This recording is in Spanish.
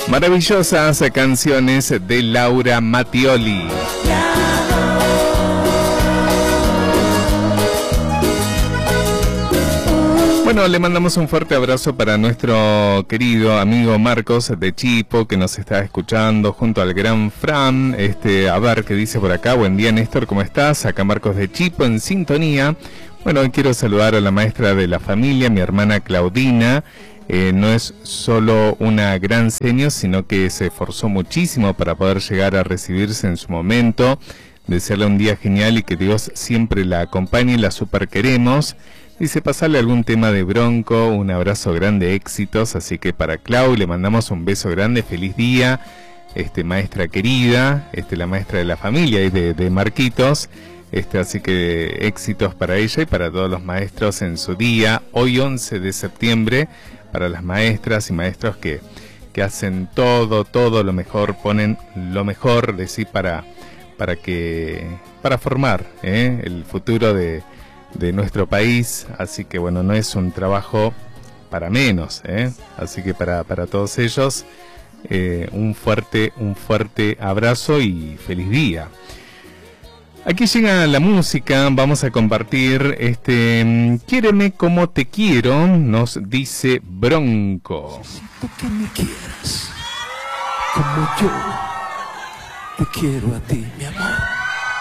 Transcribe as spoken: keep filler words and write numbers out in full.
Maravillosas canciones de Laura Mattioli. Bueno, le mandamos un fuerte abrazo para nuestro querido amigo Marcos de Chipo, que nos está escuchando junto al gran Fran. Este, a ver qué dice por acá. Buen día, Néstor, ¿cómo estás? Acá Marcos de Chipo en sintonía. Bueno, hoy quiero saludar a la maestra de la familia, mi hermana Claudina. Eh, no es solo una gran seño, sino que se esforzó muchísimo para poder llegar a recibirse en su momento. Desearle un día genial y que Dios siempre la acompañe, la super queremos. Dice, pasarle algún tema de Bronco, un abrazo grande, éxitos. Así que para Clau le mandamos un beso grande, feliz día, este, maestra querida, este, la maestra de la familia y de, de Marquitos. Este, así que éxitos para ella y para todos los maestros en su día, hoy once de septiembre, para las maestras y maestros que, que hacen todo, todo lo mejor, ponen lo mejor de sí para, para, que, para formar ¿eh? el futuro de, de nuestro país. Así que bueno, no es un trabajo para menos, ¿eh? Así que para, para todos ellos eh, un fuerte, un fuerte abrazo y feliz día. Aquí llega la música, vamos a compartir este Quiéreme como te quiero, nos dice Bronco. Necesito que me quieras como yo te quiero a ti, mi amor.